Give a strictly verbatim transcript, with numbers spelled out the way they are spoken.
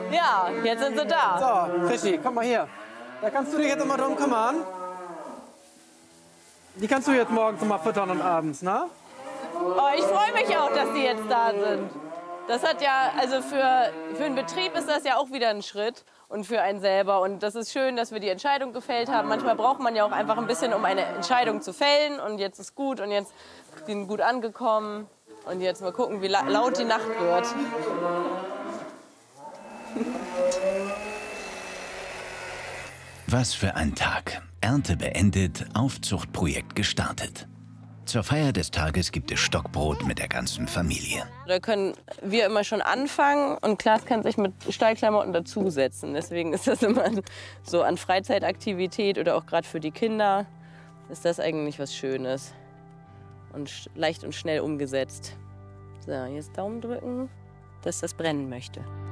Ja, jetzt sind sie da. So, Krischi, komm mal hier. Da kannst du dich jetzt immer drum kümmern. Die kannst du jetzt morgens mal füttern und abends, ne? Oh, ich freue mich auch, dass die jetzt da sind. Das hat ja, also für, für einen Betrieb ist das ja auch wieder ein Schritt und für einen selber. Und das ist schön, dass wir die Entscheidung gefällt haben. Manchmal braucht man ja auch einfach ein bisschen, um eine Entscheidung zu fällen. Und jetzt ist gut und jetzt sind gut angekommen. Und jetzt mal gucken, wie la laut die Nacht wird. Was für ein Tag. Ernte beendet, Aufzuchtprojekt gestartet. Zur Feier des Tages gibt es Stockbrot mit der ganzen Familie. Da können wir immer schon anfangen und Klaas kann sich mit Stallklamotten dazusetzen. Deswegen ist das immer so an Freizeitaktivität oder auch gerade für die Kinder ist das eigentlich was Schönes und leicht und schnell umgesetzt. So, jetzt Daumen drücken, dass das brennen möchte.